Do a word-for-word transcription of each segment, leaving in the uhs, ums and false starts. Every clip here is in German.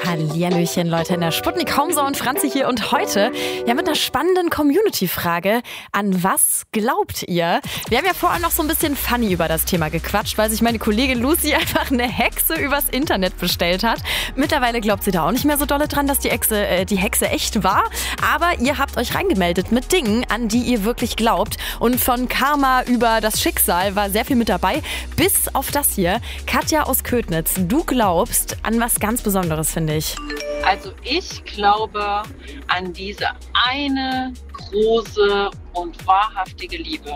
Hallihallöchen, Leute, in der Sputnik Homezone und Franzi hier und heute ja mit einer spannenden Community-Frage. An was glaubt ihr? Wir haben ja vorher noch so ein bisschen funny über das Thema gequatscht, weil sich meine Kollegin Lucy einfach eine Hexe übers Internet bestellt hat. Mittlerweile glaubt sie da auch nicht mehr so dolle dran, dass die Hexe, äh, die Hexe echt war. Aber ihr habt euch reingemeldet mit Dingen, an die ihr wirklich glaubt. Und von Karma über das Schicksal war sehr viel mit dabei. Bis auf das hier. Katja aus Ködnitz, du glaubst an was ganz Besonderes, finde ich. Also ich glaube an diese eine große und wahrhaftige Liebe.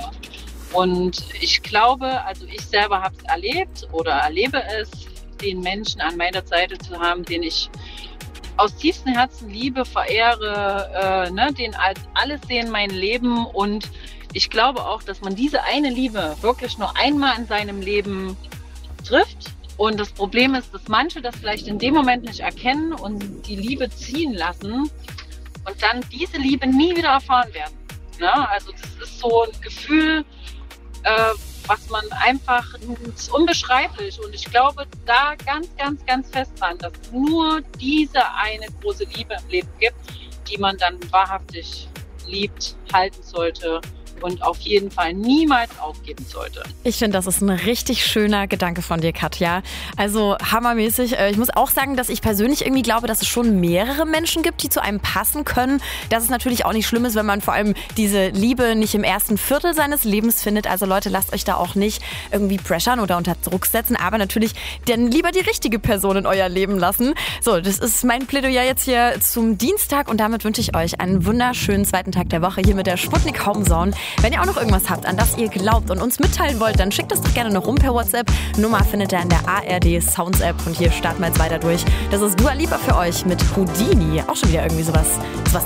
Und ich glaube, also ich selber habe es erlebt oder erlebe es, den Menschen an meiner Seite zu haben, den ich aus tiefstem Herzen liebe, verehre, äh, ne, den als alles sehen mein Leben. Und ich glaube auch, dass man diese eine Liebe wirklich nur einmal in seinem Leben trifft. Und das Problem ist, dass manche das vielleicht in dem Moment nicht erkennen und die Liebe ziehen lassen und dann diese Liebe nie wieder erfahren werden. Ne? Also das ist so ein Gefühl, äh, was man einfach, ist unbeschreiblich. Und ich glaube da ganz, ganz, ganz fest dran, dass es nur diese eine große Liebe im Leben gibt, die man dann wahrhaftig liebt, halten sollte und auf jeden Fall niemals aufgeben sollte. Ich finde, das ist ein richtig schöner Gedanke von dir, Katja. Also hammermäßig. Ich muss auch sagen, dass ich persönlich irgendwie glaube, dass es schon mehrere Menschen gibt, die zu einem passen können. Dass es natürlich auch nicht schlimm ist, wenn man vor allem diese Liebe nicht im ersten Viertel seines Lebens findet. Also Leute, lasst euch da auch nicht irgendwie pressern oder unter Druck setzen. Aber natürlich dann lieber die richtige Person in euer Leben lassen. So, das ist mein Plädoyer jetzt hier zum Dienstag. Und damit wünsche ich euch einen wunderschönen zweiten Tag der Woche hier mit der Sputnik Homezone. Wenn ihr auch noch irgendwas habt, an das ihr glaubt und uns mitteilen wollt, dann schickt es doch gerne noch rum per WhatsApp. Nummer findet ihr in der A R D Sounds App. Und hier starten wir jetzt weiter durch. Das ist Dua Lipa für euch mit Houdini. Auch schon wieder irgendwie sowas, sowas